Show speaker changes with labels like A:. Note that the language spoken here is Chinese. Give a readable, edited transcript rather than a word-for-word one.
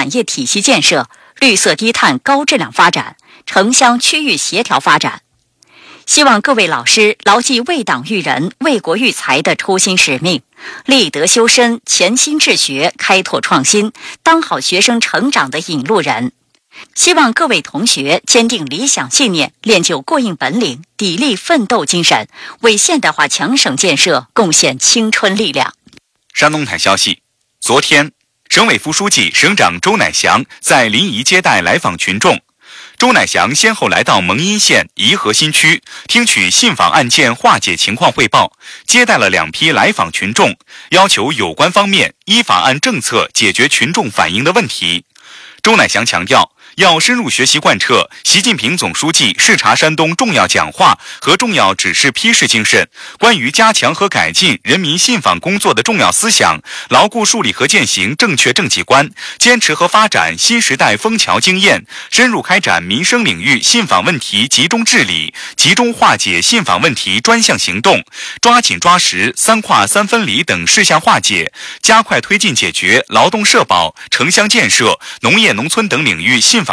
A: 产业体系建设、绿色低碳高质量发展、城乡区域协调发展。希望各位老师牢记为党育人、为国育才的初心使命，立德修身、潜心治学、开拓创新，当好学生成长的引路人。希望各位同学坚定理想信念，练就过硬本领，砥砺奋斗精神，为现代化强省建设贡献青春力量。
B: 山东台消息，昨天，省委副书记、省长周乃祥在临沂接待来访群众。周乃祥先后来到蒙阴县颐和新区，听取信访案件化解情况汇报，接待了2批来访群众，要求有关方面依法按政策解决群众反映的问题。周乃祥强调，要深入学习贯彻习近平总书记视察山东重要讲话和重要指示批示精神，关于加强和改进人民信访工作的重要思想，牢固树立和践行正确政绩观，坚持和发展新时代枫桥经验，深入开展民生领域信访问题集中治理、集中化解信访问题专项行动，抓紧抓实3跨3分离等事项化解，加快推进解决劳动社保、城乡建设、农业农村等领域信